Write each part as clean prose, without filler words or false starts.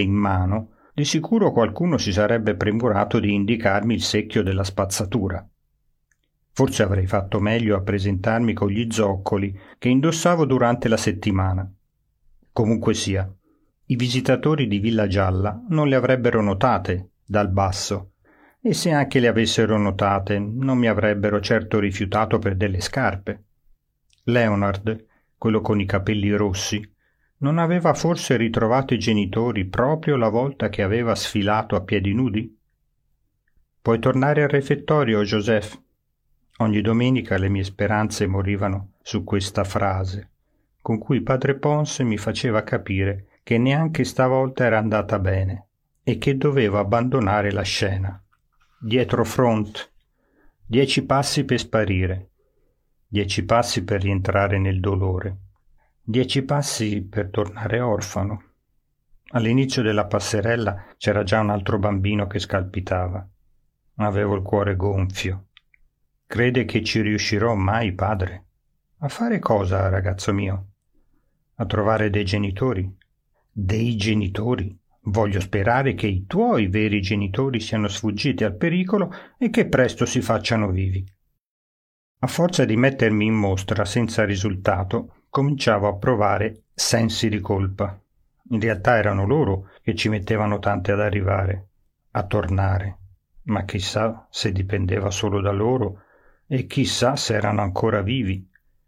in mano, di sicuro qualcuno si sarebbe premurato di indicarmi il secchio della spazzatura. Forse avrei fatto meglio a presentarmi con gli zoccoli che indossavo durante la settimana. Comunque sia, i visitatori di Villa Gialla non le avrebbero notate dal basso, e se anche le avessero notate non mi avrebbero certo rifiutato per delle scarpe. Leonard, quello con i capelli rossi, non aveva forse ritrovato i genitori proprio la volta che aveva sfilato a piedi nudi? Puoi tornare al refettorio, Joseph? Ogni domenica le mie speranze morivano su questa frase, con cui padre Ponce mi faceva capire che neanche stavolta era andata bene e che dovevo abbandonare la scena. Dietro front, 10 passi per sparire, 10 passi per rientrare nel dolore, 10 passi per tornare orfano. All'inizio della passerella c'era già un altro bambino che scalpitava. Avevo il cuore gonfio. Crede che ci riuscirò mai, padre? A fare cosa, ragazzo mio? A trovare dei genitori? Dei genitori? Voglio sperare che i tuoi veri genitori siano sfuggiti al pericolo e che presto si facciano vivi. A forza di mettermi in mostra senza risultato, cominciavo a provare sensi di colpa. In realtà erano loro che ci mettevano tante ad arrivare, a tornare, ma chissà se dipendeva solo da loro e chissà se erano ancora vivi.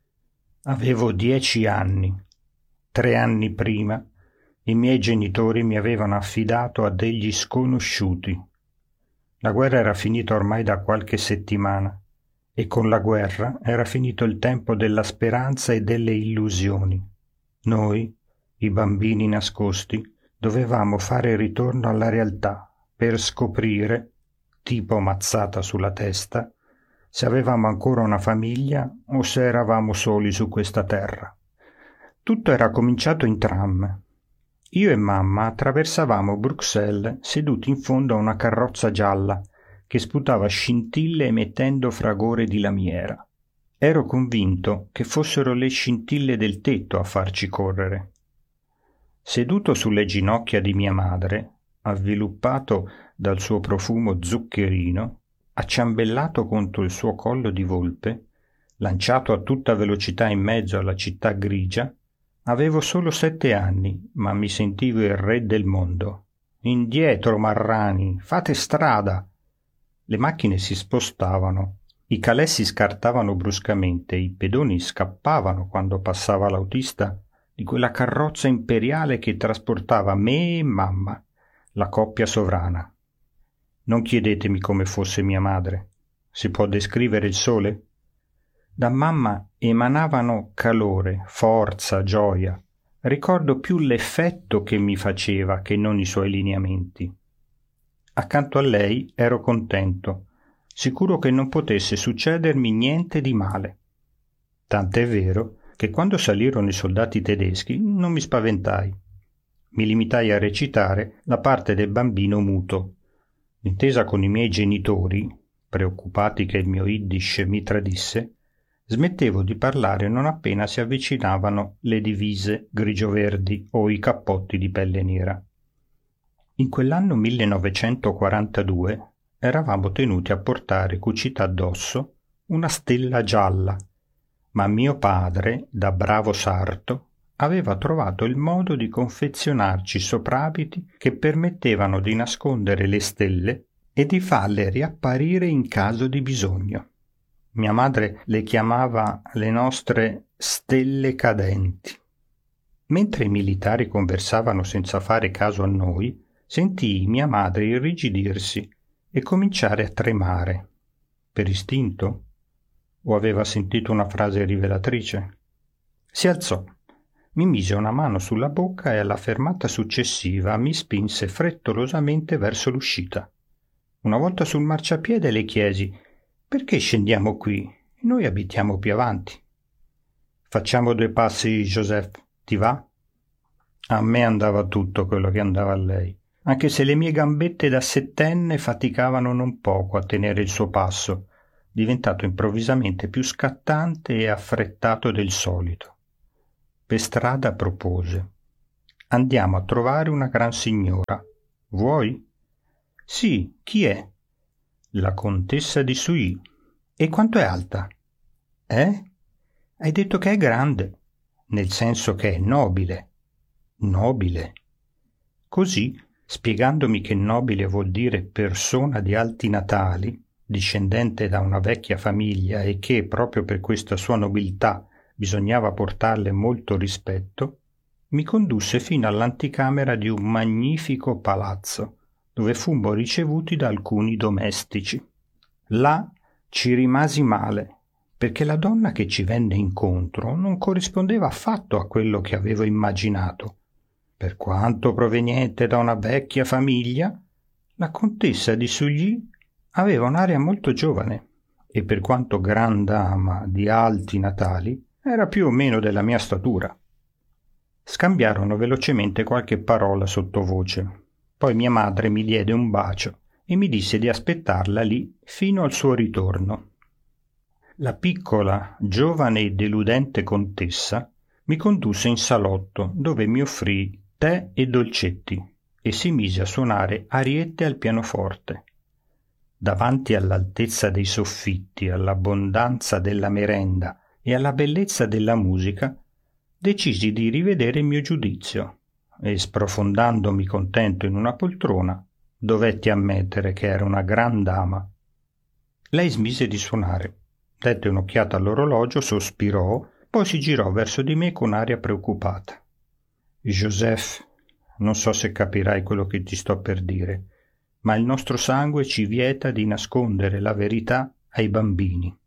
Avevo 10 anni. 3 anni prima i miei genitori mi avevano affidato a degli sconosciuti. La guerra era finita ormai da qualche settimana e con la guerra era finito il tempo della speranza e delle illusioni. Noi, i bambini nascosti, dovevamo fare ritorno alla realtà per scoprire, tipo mazzata sulla testa, se avevamo ancora una famiglia o se eravamo soli su questa terra. Tutto era cominciato in tram. Io e mamma attraversavamo Bruxelles seduti in fondo a una carrozza gialla che sputava scintille emettendo fragore di lamiera. Ero convinto che fossero le scintille del tetto a farci correre. Seduto sulle ginocchia di mia madre, avviluppato dal suo profumo zuccherino, acciambellato contro il suo collo di volpe, lanciato a tutta velocità in mezzo alla città grigia, avevo solo 7 anni, ma mi sentivo il re del mondo. Indietro, marrani, fate strada! Le macchine si spostavano, i calessi scartavano bruscamente, i pedoni scappavano quando passava l'autista di quella carrozza imperiale che trasportava me e mamma, la coppia sovrana. Non chiedetemi come fosse mia madre. Si può descrivere il sole? Da mamma emanavano calore, forza, gioia. Ricordo più l'effetto che mi faceva che non i suoi lineamenti. Accanto a lei ero contento, sicuro che non potesse succedermi niente di male. Tant'è vero che quando salirono i soldati tedeschi non mi spaventai. Mi limitai a recitare la parte del bambino muto. D'intesa con i miei genitori, preoccupati che il mio Yiddish mi tradisse, smettevo di parlare non appena si avvicinavano le divise grigio-verdi o i cappotti di pelle nera. In quell'anno 1942 eravamo tenuti a portare cucita addosso una stella gialla, ma mio padre, da bravo sarto, aveva trovato il modo di confezionarci soprabiti che permettevano di nascondere le stelle e di farle riapparire in caso di bisogno. Mia madre le chiamava le nostre stelle cadenti. Mentre i militari conversavano senza fare caso a noi, sentii mia madre irrigidirsi e cominciare a tremare. Per istinto? O aveva sentito una frase rivelatrice? Si alzò, mi mise una mano sulla bocca e alla fermata successiva mi spinse frettolosamente verso l'uscita. Una volta sul marciapiede le chiesi: «Perché scendiamo qui? Noi abitiamo più avanti». «Facciamo 2 passi, Joseph, ti va?» A me andava tutto quello che andava a lei, anche se le mie gambette da 7enne faticavano non poco a tenere il suo passo, diventato improvvisamente più scattante e affrettato del solito. Per strada propose: Andiamo a trovare una gran signora. Vuoi? Sì, chi è? La contessa di Sully. E quanto è alta? Hai detto che è grande, nel senso che è nobile. Nobile. Così, spiegandomi che nobile vuol dire persona di alti natali, discendente da una vecchia famiglia e che, proprio per questa sua nobiltà, bisognava portarle molto rispetto, mi condusse fino all'anticamera di un magnifico palazzo, dove fummo ricevuti da alcuni domestici. Là ci rimasi male, perché la donna che ci venne incontro non corrispondeva affatto a quello che avevo immaginato. Per quanto proveniente da una vecchia famiglia, la contessa di Sully aveva un'aria molto giovane e per quanto gran dama di alti natali era più o meno della mia statura. Scambiarono velocemente qualche parola sottovoce. Poi mia madre mi diede un bacio e mi disse di aspettarla lì fino al suo ritorno. La piccola, giovane e deludente contessa mi condusse in salotto dove mi offrì tè e dolcetti e si mise a suonare ariette al pianoforte. Davanti all'altezza dei soffitti, all'abbondanza della merenda e alla bellezza della musica, decisi di rivedere il mio giudizio e, sprofondandomi contento in una poltrona, dovetti ammettere che era una gran dama. Lei smise di suonare, dette un'occhiata all'orologio, sospirò, poi si girò verso di me con aria preoccupata. Joseph, non so se capirai quello che ti sto per dire, ma il nostro sangue ci vieta di nascondere la verità ai bambini.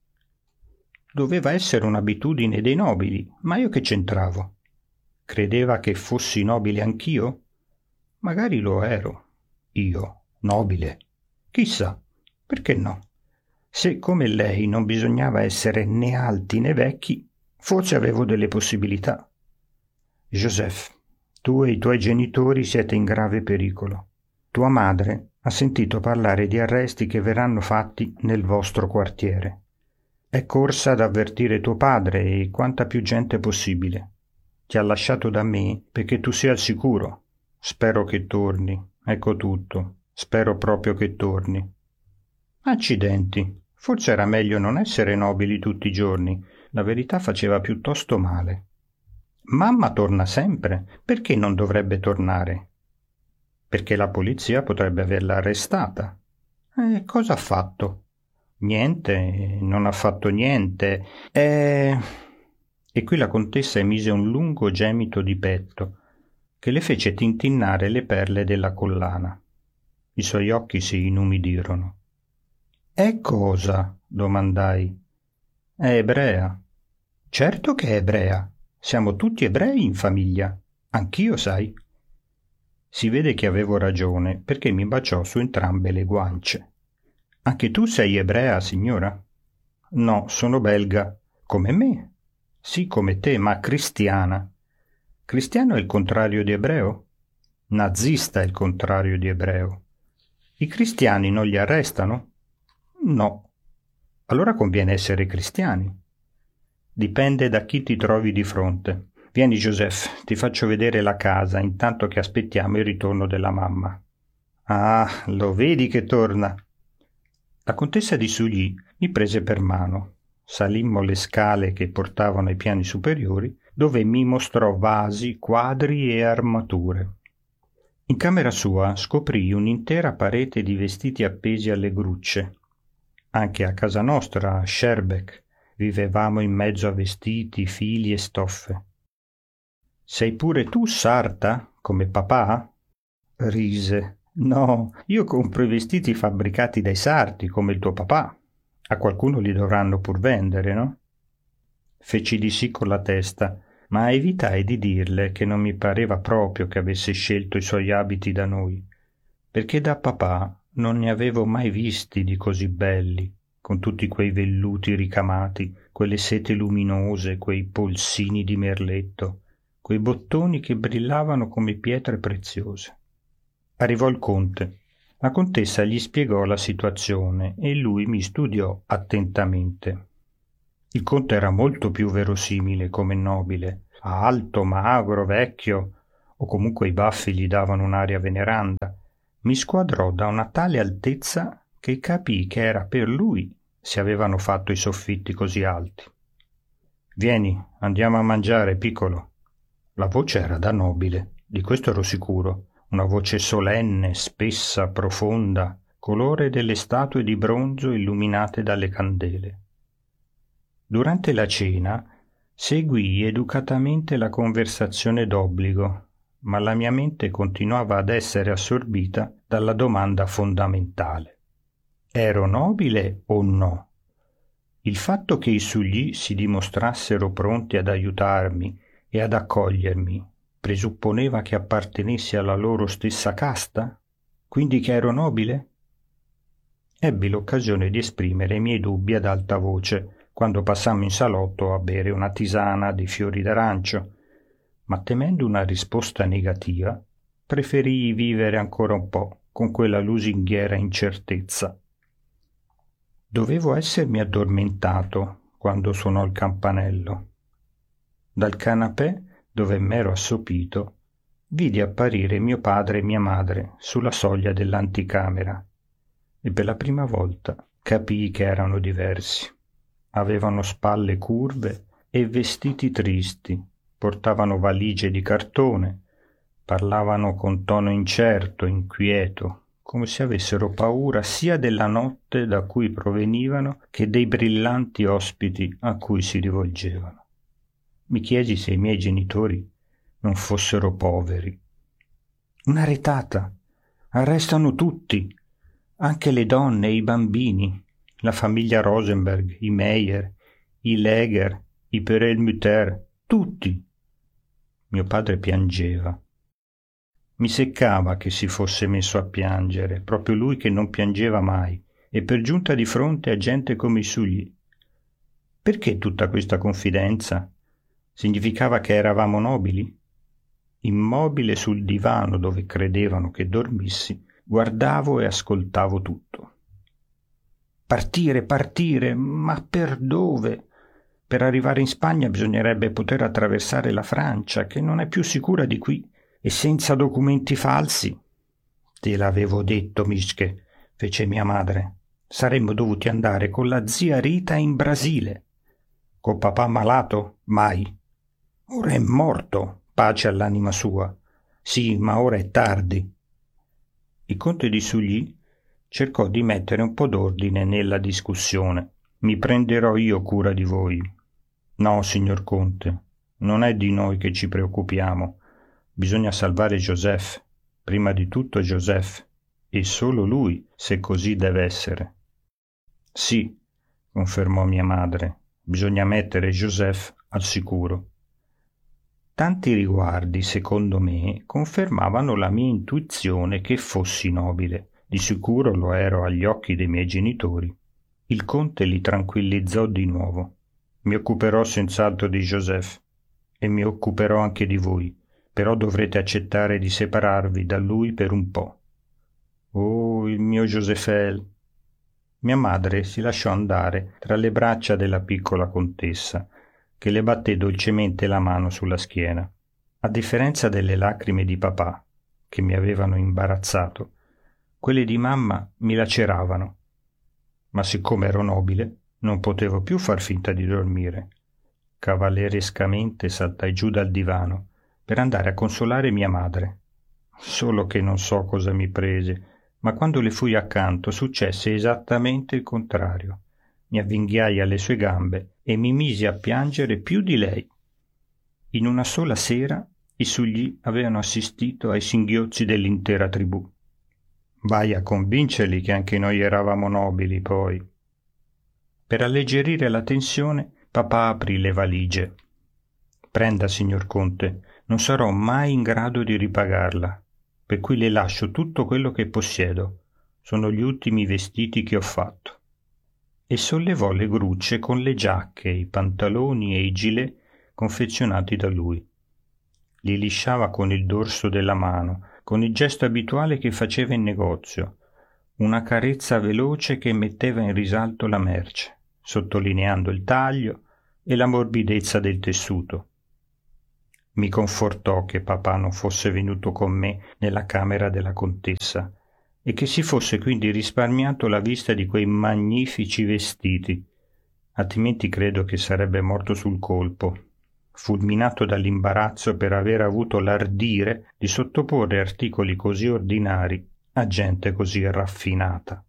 Doveva essere un'abitudine dei nobili, ma io che c'entravo? Credeva che fossi nobile anch'io? Magari lo ero. Io, nobile. Chissà, perché no? Se come lei non bisognava essere né alti né vecchi, forse avevo delle possibilità. Joseph, tu e i tuoi genitori siete in grave pericolo. Tua madre ha sentito parlare di arresti che verranno fatti nel vostro quartiere. È corsa ad avvertire tuo padre e quanta più gente possibile. Ti ha lasciato da me perché tu sia al sicuro. Spero che torni. Ecco tutto. Spero proprio che torni. Accidenti. Forse era meglio non essere nobili tutti i giorni. La verità faceva piuttosto male. Mamma torna sempre. Perché non dovrebbe tornare? Perché la polizia potrebbe averla arrestata. Cosa ha fatto? Niente, non ha fatto niente. E qui la contessa emise un lungo gemito di petto che le fece tintinnare le perle della collana. I suoi occhi si inumidirono. «E cosa?» domandai. «È ebrea». «Certo che è ebrea. Siamo tutti ebrei in famiglia. Anch'io, sai». Si vede che avevo ragione, perché mi baciò su entrambe le guance. «Anche tu sei ebrea, signora?» «No, sono belga». «Come me?» «Sì, come te, ma cristiana». «Cristiano è il contrario di ebreo?» «Nazista è il contrario di ebreo». «I cristiani non li arrestano?» «No». «Allora conviene essere cristiani». «Dipende da chi ti trovi di fronte. Vieni, Joseph, ti faccio vedere la casa intanto che aspettiamo il ritorno della mamma». «Ah, lo vedi che torna?» La contessa di Sully mi prese per mano. Salimmo le scale che portavano ai piani superiori, dove mi mostrò vasi, quadri e armature. In camera sua scoprii un'intera parete di vestiti appesi alle grucce. Anche a casa nostra, a Schaerbeek, vivevamo in mezzo a vestiti, fili e stoffe. «Sei pure tu sarta, come papà?» Rise. «No, io compro i vestiti fabbricati dai sarti, come il tuo papà. A qualcuno li dovranno pur vendere, no?» Feci di sì con la testa, ma evitai di dirle che non mi pareva proprio che avesse scelto i suoi abiti da noi, perché da papà non ne avevo mai visti di così belli, con tutti quei velluti ricamati, quelle sete luminose, quei polsini di merletto, quei bottoni che brillavano come pietre preziose. Arrivò il conte. La contessa gli spiegò la situazione e lui mi studiò attentamente. Il conte era molto più verosimile come nobile, alto, magro, vecchio, o comunque i baffi gli davano un'aria veneranda, mi squadrò da una tale altezza che capii che era per lui se avevano fatto i soffitti così alti. «Vieni, andiamo a mangiare, piccolo». La voce era da nobile, di questo ero sicuro, una voce solenne, spessa, profonda, colore delle statue di bronzo illuminate dalle candele. Durante la cena seguii educatamente la conversazione d'obbligo, ma la mia mente continuava ad essere assorbita dalla domanda fondamentale. Ero nobile o no? Il fatto che i sugli si dimostrassero pronti ad aiutarmi e ad accogliermi presupponeva che appartenessi alla loro stessa casta? Quindi che ero nobile? Ebbi l'occasione di esprimere i miei dubbi ad alta voce quando passammo in salotto a bere una tisana di fiori d'arancio, ma temendo una risposta negativa, preferii vivere ancora un po' con quella lusinghiera incertezza. Dovevo essermi addormentato quando suonò il campanello. Dal canapè, dove m'ero assopito, vidi apparire mio padre e mia madre sulla soglia dell'anticamera e per la prima volta capii che erano diversi. Avevano spalle curve e vestiti tristi, portavano valigie di cartone, parlavano con tono incerto, inquieto, come se avessero paura sia della notte da cui provenivano che dei brillanti ospiti a cui si rivolgevano. Mi chiesi se i miei genitori non fossero poveri. Una retata! Arrestano tutti, anche le donne e i bambini, la famiglia Rosenberg, i Meyer, i Leger, i Perelmutter, tutti. Mio padre piangeva. Mi seccava che si fosse messo a piangere, proprio lui che non piangeva mai, e per giunta di fronte a gente come i sugli. Perché tutta questa confidenza? Significava che eravamo nobili? Immobile sul divano dove credevano che dormissi, guardavo e ascoltavo tutto. Partire, partire, ma per dove? Per arrivare in Spagna bisognerebbe poter attraversare la Francia, che non è più sicura di qui, e senza documenti falsi. Te l'avevo detto, Mische, fece mia madre. Saremmo dovuti andare con la zia Rita in Brasile. Col papà malato? Mai. Ora è morto, pace all'anima sua. Sì, ma ora è tardi. Il conte di Sully cercò di mettere un po' d'ordine nella discussione. Mi prenderò io cura di voi. No, signor conte, non è di noi che ci preoccupiamo. Bisogna salvare Joseph, prima di tutto Joseph, e solo lui, se così deve essere. Sì, confermò mia madre, bisogna mettere Joseph al sicuro. Tanti riguardi, secondo me, confermavano la mia intuizione che fossi nobile. Di sicuro lo ero agli occhi dei miei genitori. Il conte li tranquillizzò di nuovo. Mi occuperò senz'altro di Joseph e mi occuperò anche di voi. Però dovrete accettare di separarvi da lui per un po'. Oh, il mio Josephel! Mia madre si lasciò andare tra le braccia della piccola contessa, che le batté dolcemente la mano sulla schiena. A differenza delle lacrime di papà, che mi avevano imbarazzato, quelle di mamma mi laceravano. Ma siccome ero nobile, non potevo più far finta di dormire. Cavallerescamente saltai giù dal divano per andare a consolare mia madre. Solo che non so cosa mi prese, ma quando le fui accanto successe esattamente il contrario. Mi avvinghiai alle sue gambe e mi misi a piangere più di lei. In una sola sera i sugli avevano assistito ai singhiozzi dell'intera tribù. Vai a convincerli che anche noi eravamo nobili, poi. Per alleggerire la tensione, papà aprì le valigie. Prenda, signor conte, non sarò mai in grado di ripagarla, per cui le lascio tutto quello che possiedo. Sono gli ultimi vestiti che ho fatto. E sollevò le grucce con le giacche, i pantaloni e i gilet confezionati da lui. Li lisciava con il dorso della mano, con il gesto abituale che faceva in negozio, una carezza veloce che metteva in risalto la merce, sottolineando il taglio e la morbidezza del tessuto. Mi confortò che papà non fosse venuto con me nella camera della contessa e che si fosse quindi risparmiato la vista di quei magnifici vestiti, altrimenti credo che sarebbe morto sul colpo, fulminato dall'imbarazzo per aver avuto l'ardire di sottoporre articoli così ordinari a gente così raffinata.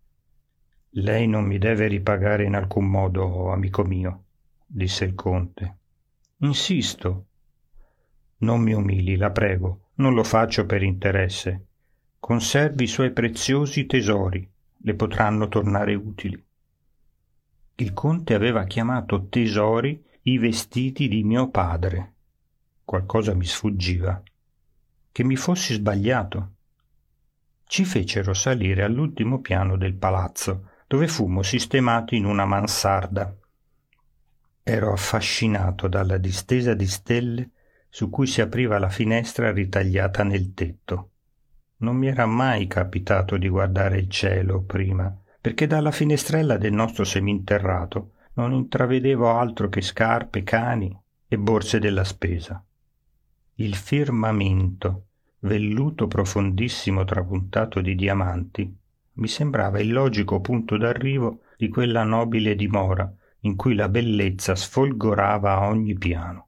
Lei non mi deve ripagare in alcun modo, amico mio, disse il conte. Insisto. Non mi umili, la prego, non lo faccio per interesse. Conservi i suoi preziosi tesori, le potranno tornare utili. Il conte aveva chiamato tesori i vestiti di mio padre. Qualcosa mi sfuggiva. Che mi fossi sbagliato. Ci fecero salire all'ultimo piano del palazzo, dove fummo sistemati in una mansarda. Ero affascinato dalla distesa di stelle su cui si apriva la finestra ritagliata nel tetto. Non mi era mai capitato di guardare il cielo prima, perché dalla finestrella del nostro seminterrato non intravedevo altro che scarpe, cani e borse della spesa. Il firmamento, velluto profondissimo trapuntato di diamanti, mi sembrava il logico punto d'arrivo di quella nobile dimora in cui la bellezza sfolgorava a ogni piano.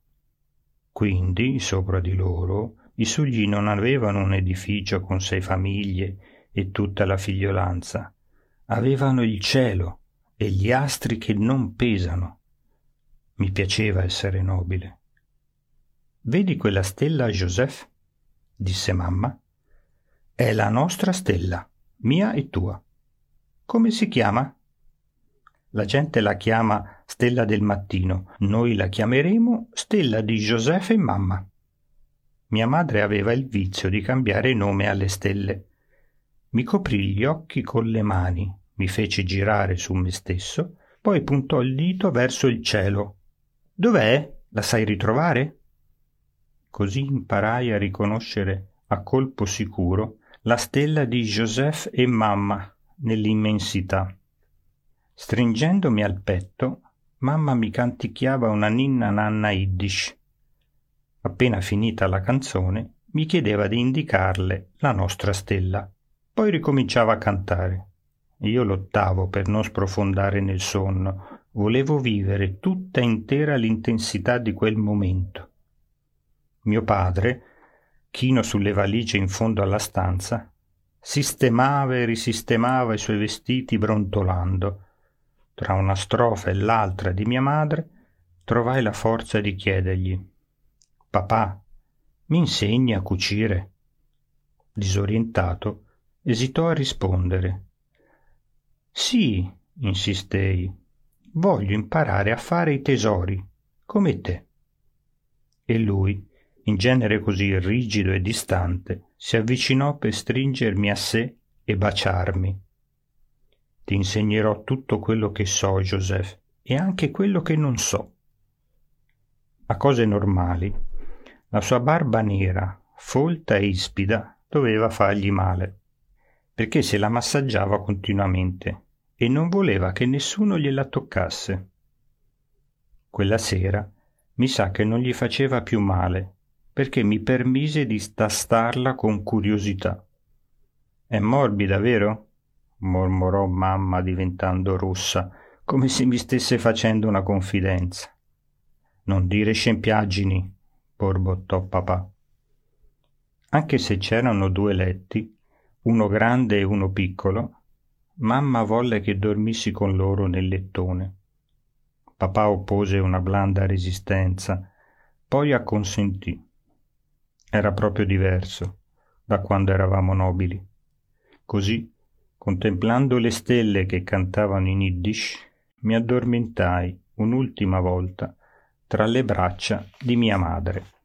Quindi, sopra di loro, i sugli non avevano un edificio con 6 famiglie e tutta la figliolanza. Avevano il cielo e gli astri che non pesano. Mi piaceva essere nobile. «Vedi quella stella, Joseph?» disse mamma. «È la nostra stella, mia e tua. Come si chiama?» «La gente la chiama Stella del Mattino, noi la chiameremo Stella di Joseph e mamma». Mia madre aveva il vizio di cambiare nome alle stelle. Mi coprì gli occhi con le mani, mi fece girare su me stesso, poi puntò il dito verso il cielo. «Dov'è? La sai ritrovare?» Così imparai a riconoscere a colpo sicuro la stella di Joseph e mamma nell'immensità. Stringendomi al petto, mamma mi canticchiava una ninna nanna yiddish. Appena finita la canzone, mi chiedeva di indicarle la nostra stella. Poi ricominciava a cantare. Io lottavo per non sprofondare nel sonno. Volevo vivere tutta intera l'intensità di quel momento. Mio padre, chino sulle valigie in fondo alla stanza, sistemava e risistemava i suoi vestiti brontolando. Tra una strofa e l'altra di mia madre trovai la forza di chiedergli: «Papà, mi insegni a cucire?» Disorientato, esitò a rispondere. «Sì», insistei, «voglio imparare a fare i tesori, come te». E lui, in genere così rigido e distante, si avvicinò per stringermi a sé e baciarmi. «Ti insegnerò tutto quello che so, Joseph, e anche quello che non so». A cose normali, la sua barba nera, folta e ispida, doveva fargli male, perché se la massaggiava continuamente e non voleva che nessuno gliela toccasse. Quella sera mi sa che non gli faceva più male, perché mi permise di tastarla con curiosità. «È morbida, vero?» mormorò mamma diventando rossa, come se mi stesse facendo una confidenza. «Non dire scempiaggini», borbottò papà. Anche se c'erano 2 letti, uno grande e uno piccolo, mamma volle che dormissi con loro nel lettone. Papà oppose una blanda resistenza, poi acconsentì. Era proprio diverso da quando eravamo nobili. Così, contemplando le stelle che cantavano in yiddish, mi addormentai un'ultima volta tra le braccia di mia madre.